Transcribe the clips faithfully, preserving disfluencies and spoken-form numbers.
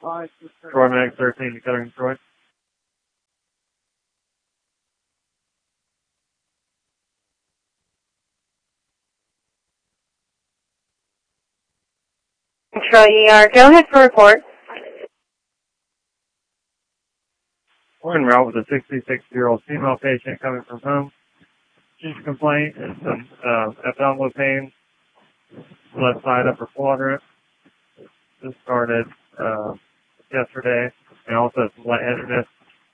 Troy Medic thirteen to Kettering, Troy. Troy E R, go ahead for report. We're en route with a sixty-six-year-old female patient coming from home. Chief complaint is some uh, abdominal pain, left side upper quadrant. This started uh, yesterday, and also some lightheadedness.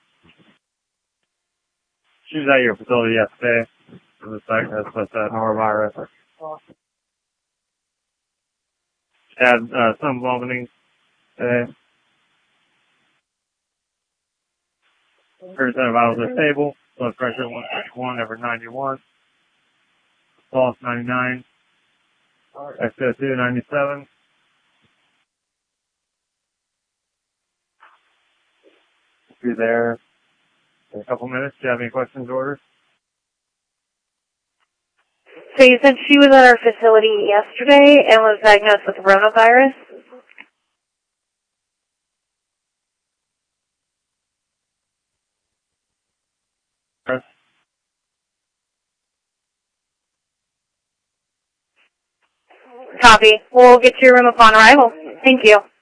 She was at your facility yesterday. It was diagnosed with uh, norovirus. Had uh, some vomiting today. Percent of vitals are stable. Blood pressure one thirty-one over ninety-one. Pulse ninety-nine. X O two ninety-seven. Be there in a couple minutes. Do you have any questions or orders? So you said she was at our facility yesterday and was diagnosed with coronavirus? Yes. Copy. We'll get to your room upon arrival. Thank you.